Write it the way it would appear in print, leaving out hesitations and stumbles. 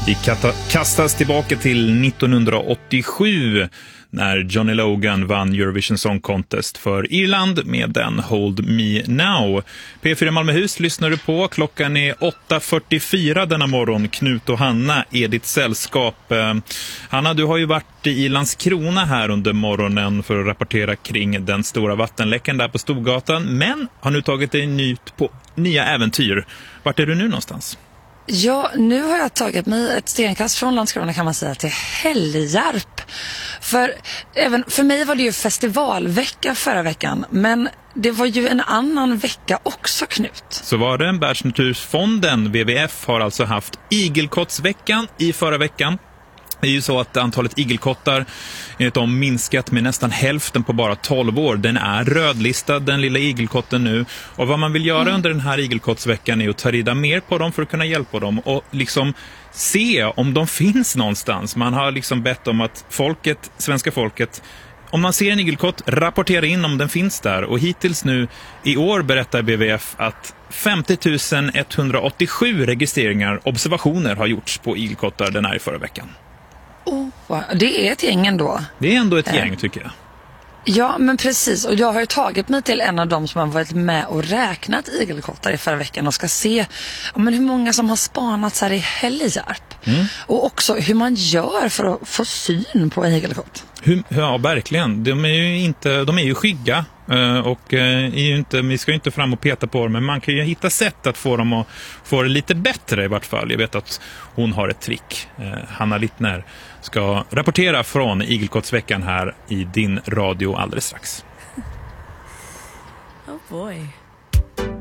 Vi kastas tillbaka till 1987 när Johnny Logan vann Eurovision Song Contest för Irland med den Hold Me Now. P4 Malmöhus lyssnar du på. Klockan är 8.44 denna morgon. Knut och Hanna är ditt sällskap. Hanna, du har ju varit i Landskrona här under morgonen för att rapportera kring den stora vattenläckan där på Storgatan, men har nu tagit dig nytt på nya äventyr. Vart är du nu någonstans? Ja, nu har jag tagit mig ett stenkast från Landskrona, kan man säga, till Helgarp. För även för mig var det ju festivalvecka förra veckan, men det var ju en annan vecka också, Knut. Så var det. Världsnaturfonden, WWF, har alltså haft igelkottsveckan i förra veckan. Det är ju så att antalet igelkottar enligt dem minskat med nästan hälften på bara 12 år. Den är rödlistad, den lilla igelkotten nu. Och vad man vill göra under den här igelkottsveckan är att ta reda mer på dem för att kunna hjälpa dem. Och liksom se om de finns någonstans. Man har liksom bett om att svenska folket, om man ser en igelkott, rapportera in om den finns där. Och hittills nu i år berättar BVF att 50 187 registreringar, observationer har gjorts på igelkottar den här i förra veckan. Det är ett gäng ändå. Det är ändå ett gäng, tycker jag. Ja, men precis. Och jag har ju tagit mig till en av dem som har varit med och räknat igelkottar i förra veckan och ska se hur många som har spanats här i Helgarp. Och också hur man gör för att få syn på en igelkott. Ja, verkligen. De är ju skygga och vi ska ju inte fram och peta på dem, men man kan ju hitta sätt att få dem att få det lite bättre i vart fall. Jag vet att hon har ett trick. Hanna Littner ska rapportera från igelkottsveckan här i din radio alldeles strax. Oh boy.